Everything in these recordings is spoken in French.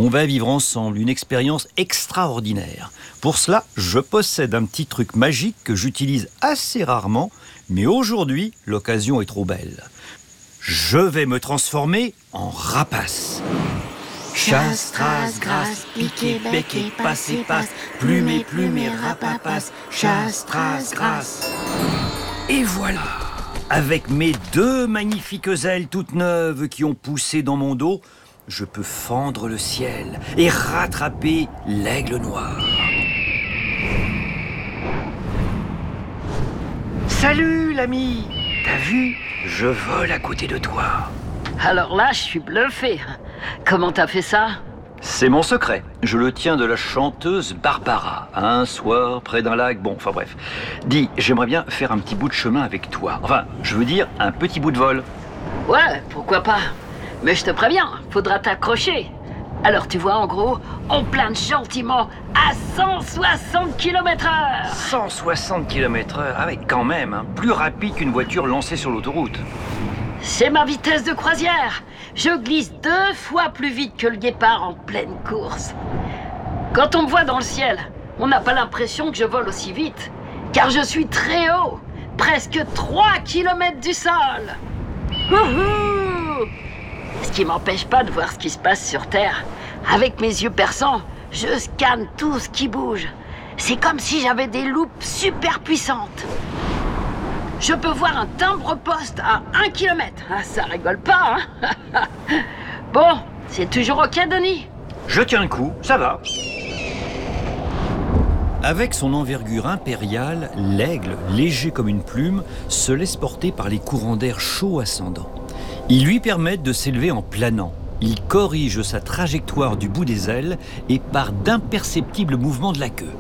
On va vivre ensemble une expérience extraordinaire. Pour cela, je possède un petit truc magique que j'utilise assez rarement, mais aujourd'hui, l'occasion est trop belle. Je vais me transformer en rapace. Chasse, trace, grasse, piqué, becqué, passé, passe, plumé, plumé, rapapace, chasse, trace, grasse. Et voilà! Avec mes 2 magnifiques ailes toutes neuves qui ont poussé dans mon dos, je peux fendre le ciel et rattraper l'aigle noir. Salut l'ami! T'as vu? Je vole à côté de toi. Alors là, je suis bluffé. Comment t'as fait ça? C'est mon secret. Je le tiens de la chanteuse Barbara. Un soir, près d'un lac, bon, enfin bref. Dis, j'aimerais bien faire un petit bout de chemin avec toi. Enfin, je veux dire, un petit bout de vol. Ouais, pourquoi pas. Mais je te préviens, faudra t'accrocher. Alors tu vois, en gros, on plane gentiment à 160 km/h. 160 km/h, ah ouais, quand même, hein. Plus rapide qu'une voiture lancée sur l'autoroute. C'est ma vitesse de croisière. Je glisse 2 fois plus vite que le guépard en pleine course. Quand on me voit dans le ciel, on n'a pas l'impression que je vole aussi vite, car je suis très haut, presque 3 km du sol. Wouhou! Ce qui m'empêche pas de voir ce qui se passe sur Terre. Avec mes yeux perçants, je scanne tout ce qui bouge. C'est comme si j'avais des loupes super puissantes. Je peux voir un timbre-poste à 1 km. Ah, ça rigole pas, hein? Bon, c'est toujours ok, Denis? Je tiens le coup, ça va. Avec son envergure impériale, l'aigle, léger comme une plume, se laisse porter par les courants d'air chaud ascendants. Ils lui permettent de s'élever en planant. Il corrige sa trajectoire du bout des ailes et par d'imperceptibles mouvements de la queue.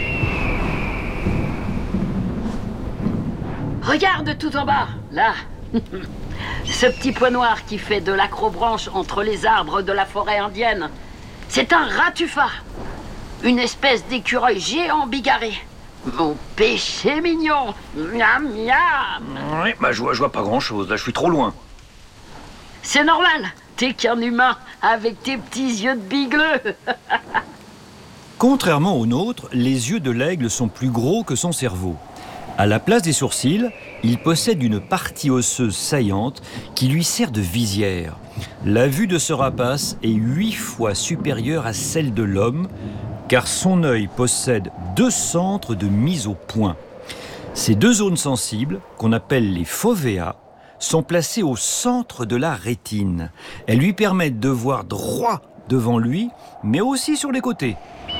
Regarde tout en bas, là. Ce petit point noir qui fait de l'acrobranche entre les arbres de la forêt indienne. C'est un ratuffa. Une espèce d'écureuil géant bigarré. Mon péché mignon. Miam, miam. Oui, bah je vois pas grand-chose, là je suis trop loin. C'est normal. T'es qu'un humain avec tes petits yeux de bigleux. Contrairement aux nôtres, les yeux de l'aigle sont plus gros que son cerveau. À la place des sourcils, il possède une partie osseuse saillante qui lui sert de visière. La vue de ce rapace est 8 fois supérieure à celle de l'homme, car son œil possède 2 centres de mise au point. Ces 2 zones sensibles, qu'on appelle les fovéas, sont placées au centre de la rétine. Elles lui permettent de voir droit devant lui, mais aussi sur les côtés.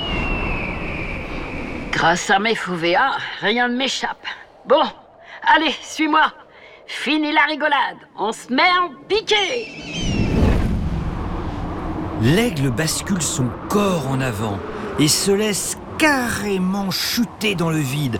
Grâce à mes fovéas, rien ne m'échappe. Bon, allez, suis-moi. Fini la rigolade, on se met en piqué. L'aigle bascule son corps en avant et se laisse carrément chuter dans le vide,